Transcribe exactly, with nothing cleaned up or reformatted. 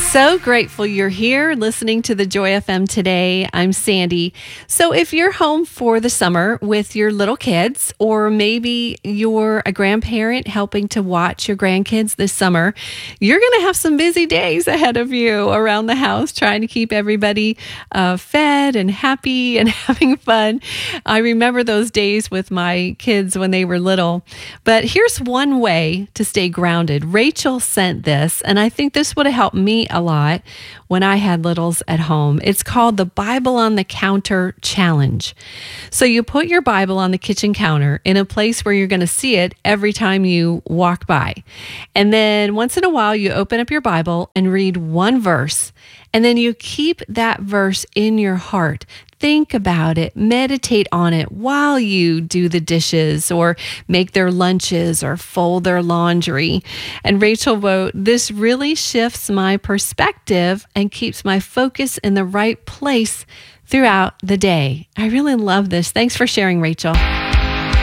So grateful you're here listening to the Joy F M today. I'm Sandy. So if you're home for the summer with your little kids, or maybe you're a grandparent helping to watch your grandkids this summer, you're going to have some busy days ahead of you around the house trying to keep everybody uh, fed and happy and having fun. I remember those days with my kids when they were little. But here's one way to stay grounded. Rachel sent this, and I think this would have helped me a lot when I had littles at home. It's called the Bible on the Counter Challenge. So you put your Bible on the kitchen counter in a place where you're going to see it every time you walk by. And then once in a while, you open up your Bible and read one verse. And then you keep that verse in your heart. Think about it, meditate on it while you do the dishes or make their lunches or fold their laundry. And Rachel wrote, "This really shifts my perspective and keeps my focus in the right place throughout the day." I really love this. Thanks for sharing, Rachel.